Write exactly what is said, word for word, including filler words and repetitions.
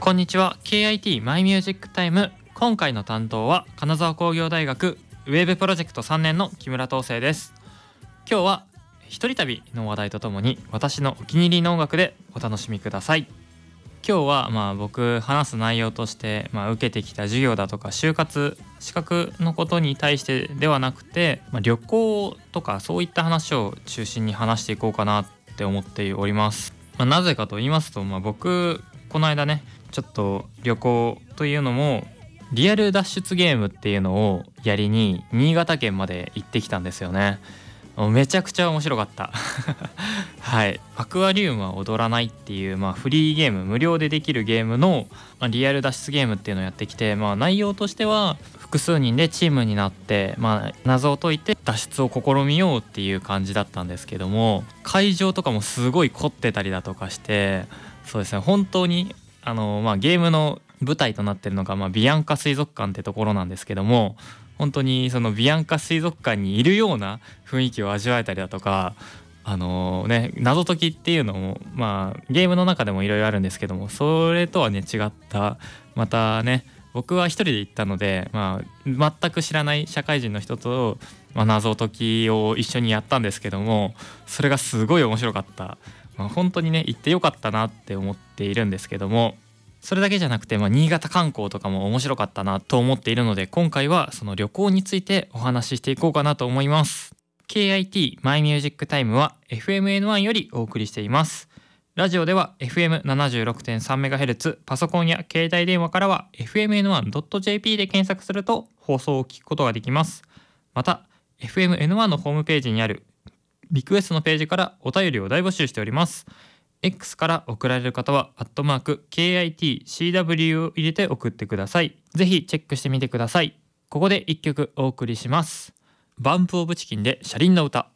こんにちは。 ケーアイティー マイミュージックタイム。今回の担当は金沢工業大学ウェブプロジェクトさんねんの木村東生です。今日は一人旅の話題とともに私のお気に入りの音楽でお楽しみください。今日はまあ僕話す内容として、まあ、受けてきた授業だとか就活資格のことに対してではなくて、まあ、旅行とかそういった話を中心に話していこうかなって思っております。まあ、なぜかと言いますと、まあ、僕この間ねちょっと旅行というのもリアル脱出ゲームっていうのをやりに新潟県まで行ってきたんですよね。めちゃくちゃ面白かったはい、アクアリウムは踊らないっていう、まあ、フリーゲーム無料でできるゲームの、まあ、リアル脱出ゲームっていうのをやってきて、まあ、内容としては複数人でチームになって、まあ、謎を解いて脱出を試みようっていう感じだったんですけども、会場とかもすごい凝ってたりだとかして、そうですね、本当にあの、まあ、ゲームの舞台となってるのが、まあ、ビアンカ水族館ってところなんですけども、本当にそのビアンカ水族館にいるような雰囲気を味わえたりだとか、あのー、ね謎解きっていうのもまあゲームの中でもいろいろあるんですけども、それとはね違ったまたね、僕は一人で行ったので、まあ、全く知らない社会人の人と、まあ、謎解きを一緒にやったんですけども、それがすごい面白かった、まあ、本当にね行ってよかったなって思っているんですけども、それだけじゃなくて、まあ、新潟観光とかも面白かったなと思っているので、今回はその旅行についてお話ししていこうかなと思います。 ケーアイティー マイミュージックタイムは エフエムエヌワン よりお送りしています。ラジオでは エフエムななじゅうろくてんさんメガヘルツ、 パソコンや携帯電話からは エフエムエヌワンドットジェーピー で検索すると放送を聞くことができます。また エフエムエヌワン のホームページにあるリクエストのページからお便りを大募集しております。X から送られる方はアットマーク ケーアイティーシーダブリュー を入れて送ってください。ぜひチェックしてみてください。ここでいっきょくお送りします。バンプオブチキンで車輪の歌。